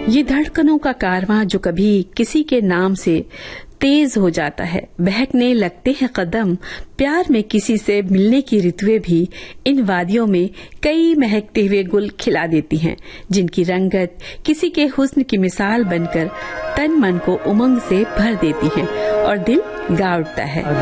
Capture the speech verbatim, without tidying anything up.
ये धड़कनों का कारवां जो कभी किसी के नाम से तेज हो जाता है, बहकने लगते हैं कदम, प्यार में किसी से मिलने की ऋतुएं भी इन वादियों में कई महकते हुए गुल खिला देती हैं, जिनकी रंगत किसी के हुस्न की मिसाल बनकर तन मन को उमंग से भर देती है और दिल गा उठता है।